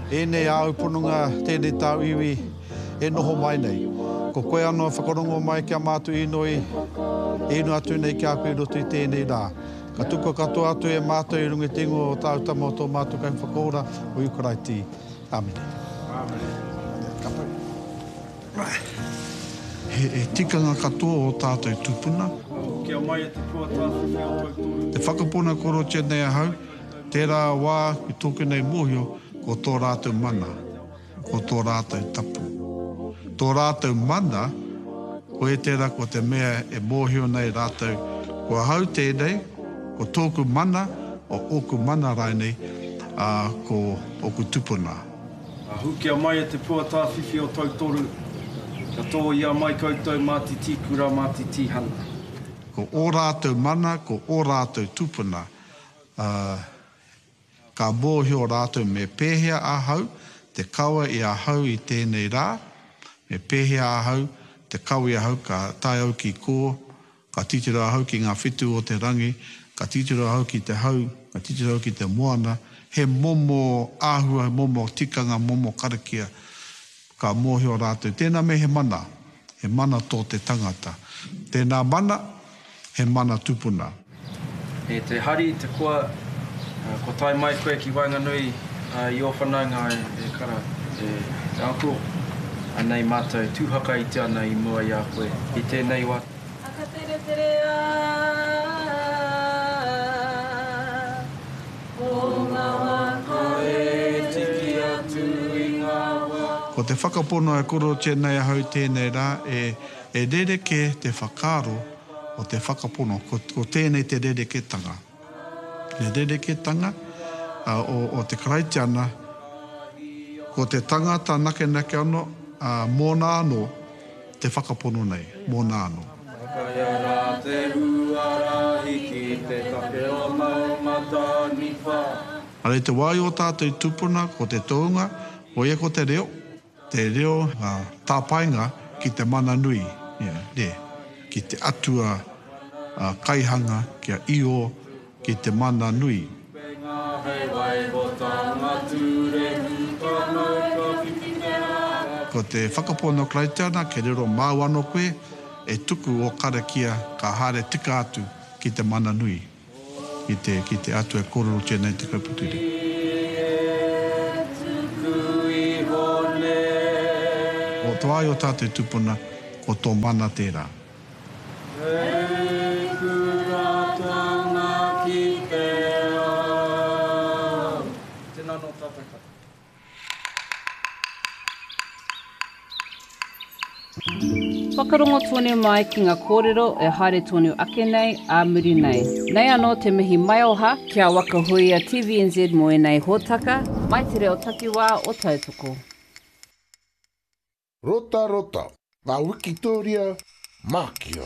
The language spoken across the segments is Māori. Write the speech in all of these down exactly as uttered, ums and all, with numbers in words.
E nei au pununga tēnei tau iwi e noho mai nei. Ko koe anō whakarongo mai kia mātu inoi, e inu atu nei kia koe roto i tēnei rā. Ka tuko katoa atu e mātou i rungi tingo o tāu tamo tō mātou kai whakaora o Iukaraiti. Āmene. Āmene. He e tikanga katoa o tātou tupuna. Kia mai e te puatāwhi o tautoro. Te whakapuna koro tēnei ahau, tērā wā ki tōku nei mōhio ko tō rātou mana, ko tō rātou tapu. Tō rātou mana, ko e tērā ko te mea e mōhio nei rātou. Ko hau tēnei, ko tōku mana o oku mana rai nei, uh, ko oku tupuna. Ahu kia mai e te puatāwhi o tautoro. Ka tō ia mai koutou mātiti kura mātiti hana. Ko o rātou mana, ko o rātou tupuna. Uh, ka mōhio rātou me pēhea ahau, te kaua i ahau i tēnei rā. Me pēhea ahau, te kaua i ahau ka tai au ki kō, ka titiro ahau ki ngā whitu o te rangi, ka titiro ahau ki te hau, ka titiro ahau ki te moana. He momo āhua, he momo tikanga, momo karakia, ka mōhio rātou. Tēnā me he mana, he mana tō te tangata. Tēnā mana, he mana tupuna. E te hari, te kua, uh, ko tai mai koe ki Wainganui, uh, i o whanaunga e, e kara, e te ako, anei mātou tūhaka i te ana i mua i a koe, i tēnei wā. Aka tere tere a, o ngā waka e tiki atu i ngā wā. Ko te whakapono e koro tēnei ahau tēnei rā, e, e rereke te whakaro o te whakapono, ko, ko tēnei te rereketanga. Te rereketanga uh, o, o te karaitiana, ko te tangata nake nake ano, uh, mōna anō, te whakapono nei, mōna anō. Whakaia rā te huara hiki, te take o mau mata ni wha. Arei te wai o tātou tupuna, ko te tounga, o ia ko te reo, te reo uh, tāpainga ki te mana nui, yeah, yeah. Ki te atua uh, kaihanga kia io ki te mana nui. Ko te whakapono kraitiana, ke rero mau anō koe, e tuku o karakia ka hare tika atu ki te mana nui. Ki te, ki te atua e kororo tēnei te kauputuri. O tō ai o tātou tupuna, ko tō mana tērā. Whakarongo tōne mai ki ngā kōrero e haere tōne ake nei, a muri nei. Nei anō te mihi mai oha kia wakahoia T V N Z mo e nei hōtaka, mai te reo takiwā o tautoko. Rota rota, ngā Wikitoria, Mākia.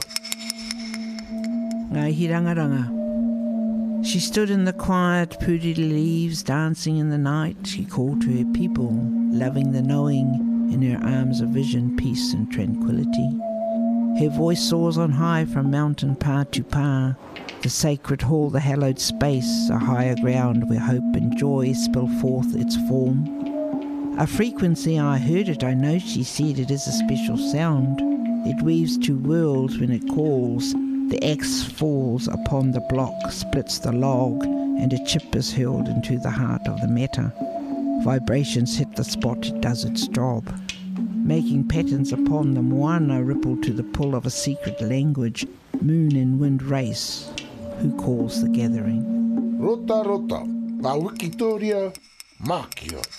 Ngā hirangaranga. She stood in the quiet, poodly leaves, dancing in the night. She called to her people, loving the knowing, in her arms of vision, peace and tranquility. Her voice soars on high from mountain pa to pa, the sacred hall, the hallowed space, a higher ground where hope and joy spill forth its form. A frequency, I heard it, I know she said it is a special sound. It weaves two worlds when it calls. The axe falls upon the block, splits the log, and a chip is hurled into the heart of the matter. Vibrations hit the spot, it does its job. Making patterns upon the moana ripple to the pull of a secret language. Moon and wind race. Who calls the gathering? Rota rota, ngā Wikitoria, Mākia.